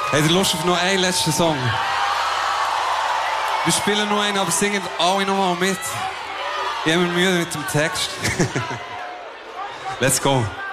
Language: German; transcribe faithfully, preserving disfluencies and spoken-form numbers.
Habt ihr Lust auf noch einen letzten Song? Wir spielen noch einen, aber singen alle nochmal mit. Ich habe mir Mühe mit dem Text. Let's go.